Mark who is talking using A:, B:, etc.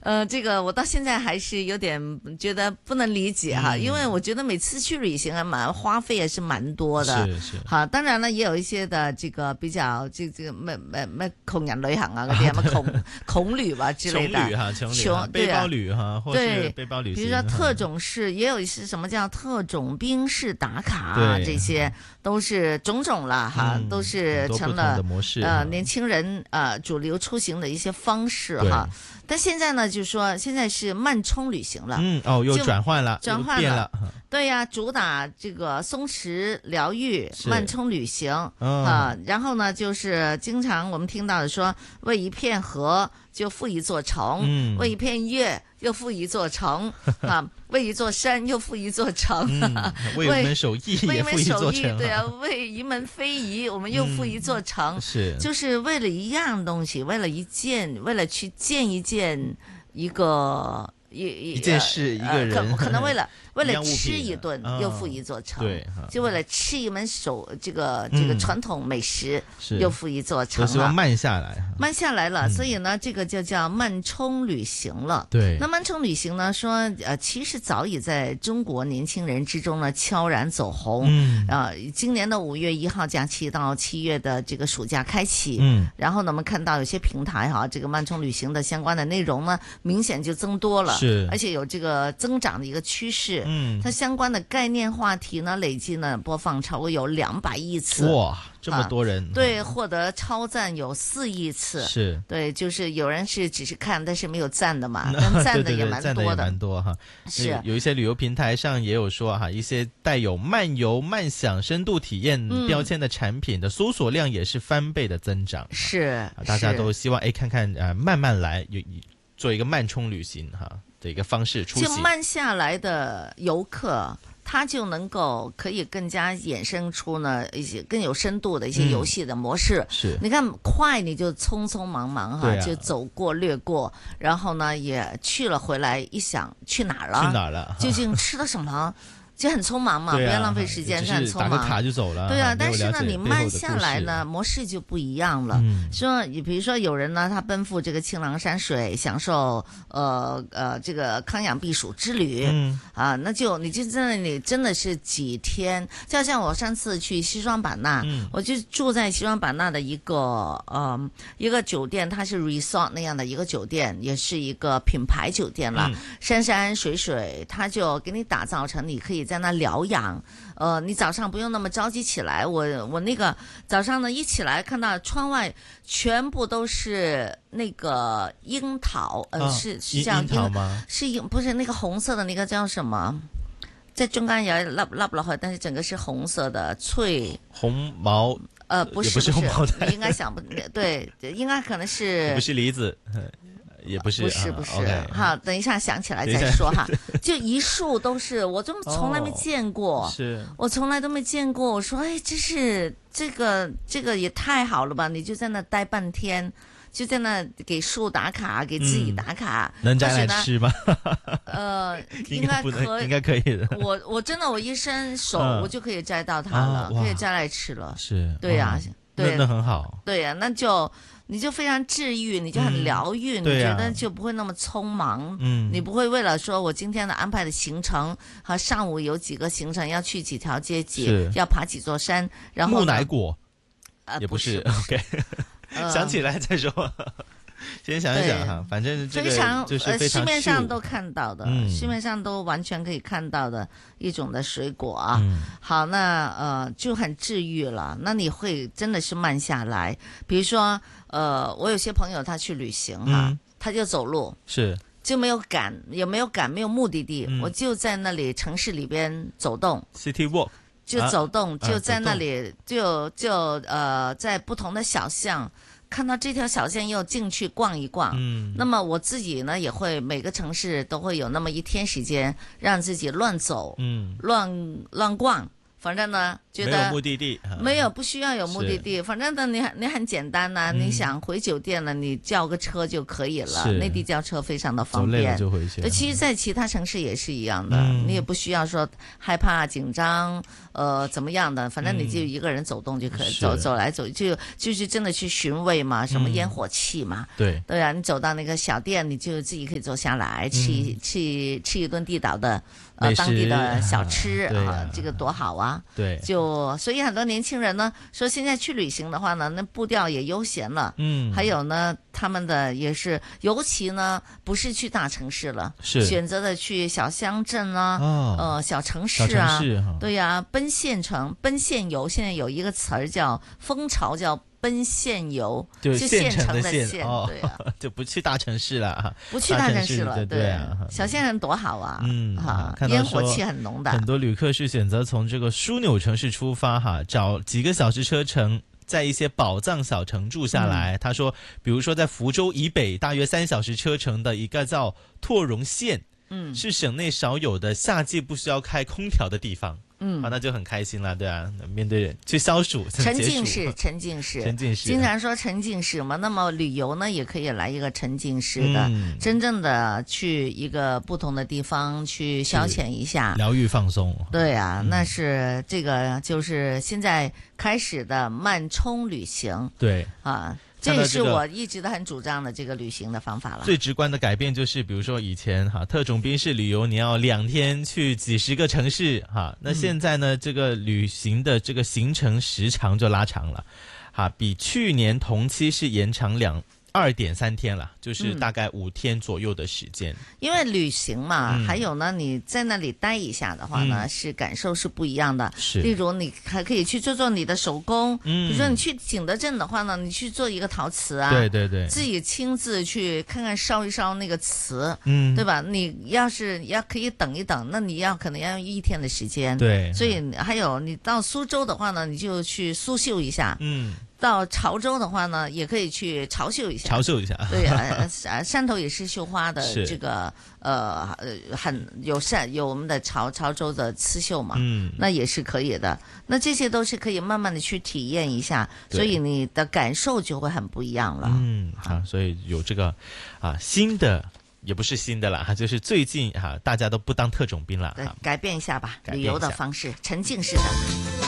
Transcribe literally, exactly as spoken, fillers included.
A: 呃，这个我到现在还是有点觉得不能理解哈，嗯、因为我觉得每次去旅行啊，蛮花费也是蛮多的。
B: 是是。
A: 好，当然呢，也有一些的这个比較這這個咩咩咩窮人旅行啊嗰啲啊，咩窮窮旅吧之類的。
B: 窮旅哈，窮旅哈，背包旅哈，或是背包旅行。
A: 比如說特種式，也有一些什麼叫特種兵式打卡啊，這些都是種種了哈，嗯、都是成了呃年輕人呃主流出行的一些方式哈。但現在呢，就是說現在是慢充旅行了。
B: 嗯，哦，又轉換了，
A: 轉換了。
B: 了
A: 對呀、啊，主打這個鬆弛療癒、慢充旅行、哦、啊。然後呢，就是經常我們聽到的說，為一片河就覆一座城，嗯、為一片月又覆一座城啊，為一座山又覆一座城，
B: 嗯、為一門手藝也覆一座城。
A: 對啊，為一門非遺我們又覆一座城、
B: 嗯。是，
A: 就是為了一樣東西，為了一件，為了去見一件一個。一
B: 一件事一個人，
A: 呃、可可能為了為了吃一頓又覆一座城，
B: 哦、對，
A: 就為了吃一門手這個這個傳統美食、嗯、又覆一座城，
B: 都希望慢下來，
A: 慢下來了，
B: 嗯、
A: 所以呢，這個就叫慢充旅行了。
B: 對，
A: 那慢充旅行呢，說呃，其實早已在中國年輕人之中呢悄然走紅。嗯，啊、呃，今年的五月一號假期到七月的這個暑假開啟，嗯，然後呢，我們看到有些平台哈，這個慢充旅行的相關的內容呢，明顯就增多了。
B: 是，
A: 而且有這個增長的一個趨勢，嗯，它相關的概念話題呢，累計呢播放超過有兩百億次，
B: 哇，這麼多人，
A: 啊、對，獲得超讚有四億次，
B: 是，
A: 對，就是有人是只是看，但是沒有讚的嘛，但讚的也蠻多的，
B: 對對對，讚的也蠻多哈，
A: 是，
B: 有一些旅遊平台上也有說哈，一些帶有慢遊、慢享、深度體驗標籤的產品的搜索量也是翻倍的增長，
A: 是，
B: 大家都希望哎看看啊，慢慢來，有做一個慢充旅行哈。的一個方式出行，
A: 就慢下來的遊客，他就能夠可以更加衍生出呢一些更有深度的一些遊戲的模式。
B: 嗯、是，
A: 你看快你就匆匆忙忙哈，
B: 啊、
A: 就走過掠過，然後呢也去了回來，一想去哪兒了？
B: 去哪兒了？
A: 究竟吃了什麼？就很匆忙嘛，不要浪費時間，很匆忙。
B: 打個卡就走了。
A: 對啊，但是呢，你慢下來呢，模式就不一樣了。嗯，說，你比如說有人呢，他奔赴這個青狼山水，享受呃呃這個康養避暑之旅，嗯啊，那就你就在那裡真的是幾天，就好像我上次去西雙版納，嗯，我就住在西雙版納的一個呃一個酒店，它是 resort 那樣的一個酒店，也是一個品牌酒店了，嗯、山山水水，它就給你打造成你可以在那療養，呃，你早上不用那麼着急起來。我我那個早上呢，一起來看到窗外全部都是那個櫻桃，呃，啊、是是叫櫻，櫻桃嗎？是櫻，不是那個紅色的那個叫什麼？在中間有一粒粒落去，但是整個是紅色的脆
B: 紅毛，
A: 呃，不是
B: 不是紅毛的，
A: 你應該想不對，應該可能是
B: 不是梨子。也不是，
A: 不是不是，
B: 啊 okay、
A: 好，等一下想起來再說哈。就一束都是，我就從來沒見過，哦、是我從來都沒見過。我說，哎，這是這個這個也太好了吧！你就在那待半天，就在那給樹打卡，給自己打卡，
B: 嗯、能摘來吃嗎？
A: 呃，應該可以，
B: 應該可以的。
A: 我我真的我一伸手，
B: 嗯、
A: 我就可以摘到它了，
B: 啊、
A: 可以摘來吃了。
B: 是，
A: 對呀、啊，對，
B: 那很好。
A: 對呀、啊，那就。你就非常治愈，你就很療愈，嗯啊、你覺得就不會那麼匆忙。嗯，你不會為了說我今天的安排的行程和上午有幾個行程要去幾條街景，要爬幾座山，然後
B: 木乃果，
A: 呃，
B: 也不是。
A: 不是
B: OK，、呃、想起來再說。先想一想哈，反正這個
A: 非常
B: 就是非常
A: 市面上都看到的，
B: 嗯、
A: 市面上都完全可以看到的一種的水果啊。
B: 嗯、
A: 好，那呃就很治愈了。那你會真的是慢下來，比如說呃，我有些朋友他去旅行哈、啊，嗯、他就走路，
B: 是
A: 就沒有趕，也沒有趕，沒有目的地，嗯、我就在那裡城市裡邊走動
B: ，City Walk，
A: 就走動，
B: 啊、
A: 就在那裡，啊、就就呃在不同的小巷。看到這條小線又進去逛一逛，嗯，那麼我自己呢也會每個城市都會有那麼一天時間讓自己亂走，嗯，亂亂逛， 反正呢，觉得
B: 没有目的地，
A: 没有不需要有目的地，反正呢，你你很简单呐、啊嗯，你想回酒店了，你叫个车就可以了，内地叫车非常的方便，
B: 走累了就回去。
A: 对，其实，在其他城市也是一样的，嗯、你也不需要说害怕紧张，呃，怎么样的，反正你就一个人走动就可以，嗯、走走来走就就是真的去寻味嘛，什么烟火气嘛，
B: 嗯、对
A: 对啊，你走到那个小店，你就自己可以坐下来吃、嗯、吃吃一顿地道的。呃，当地的小吃啊，啊，这个多好啊！
B: 对，
A: 就所以很多年轻人呢说，现在去旅行的话呢，那步调也悠闲了。嗯，还有呢，他们的也是，尤其呢，不是去大城市了，
B: 是
A: 选择的去小乡镇啊，
B: 哦、
A: 呃，小城市啊，
B: 小城市
A: 对呀、啊，奔现城、奔现游，现在有一个词儿叫风潮，叫。奔现游，
B: 就
A: 县
B: 城的
A: 县，
B: 哦、
A: 对啊，
B: 就不去大城市了，
A: 不去大城市了，
B: 对, 对啊，
A: 小县城多好啊，
B: 嗯，
A: 哈，烟火气很浓的。
B: 很多旅客是选择从这个枢纽城市出发，哈，找几个小时车程，在一些宝藏小城住下来。嗯、他说，比如说在福州以北大约三小时车程的一个叫拓荣县，嗯，是省内少有的夏季不需要开空调的地方。嗯，啊，那就很开心了，对啊，面对去消暑，
A: 沉浸式，沉浸式，
B: 沉浸式，
A: 经常说沉浸式嘛。那么旅游呢，也可以来一个沉浸式的，嗯、真正的去一个不同的地方去消遣一下，
B: 疗愈放松。
A: 对啊，
B: 嗯、
A: 那是这个就是现在开始的慢冲旅行。
B: 对
A: 啊。这也是我一直都很主张的这个旅行的方法了。
B: 最直观的改变就是，比如说以前哈特种兵式旅游，你要两天去几十个城市哈，那现在呢，嗯、这个旅行的这个行程时长就拉长了，哈，比去年同期是延长两二点三天了，就是大概五天左右的时间。
A: 嗯、因为旅行嘛，嗯、还有呢，你在那里待一下的话呢，嗯、是感受是不一样的。
B: 是，
A: 例如你还可以去做做你的手工，嗯，比如说你去景德镇的话呢，你去做一个陶瓷啊，
B: 对对对，
A: 自己亲自去看看烧一烧那个瓷，
B: 嗯，
A: 对吧？你要是要可以等一等，那你要可能要用一天的时间，
B: 对。
A: 所以还有你到苏州的话呢，你就去苏绣一下，
B: 嗯。
A: 到潮州的话呢，也可以去潮绣一下。
B: 潮绣一下，
A: 对啊，汕头也是绣花的，这个呃呃很有汕有我们的潮潮州的刺绣嘛，嗯，那也是可以的。那这些都是可以慢慢的去体验一下，所以你的感受就会很不一样了。
B: 嗯，好，所以有这个啊新的。也不是新的了哈，就是最近哈，大家都不当特种兵了，
A: 对，改变一下吧，
B: 改变一下
A: 旅游的方式，沉浸式的。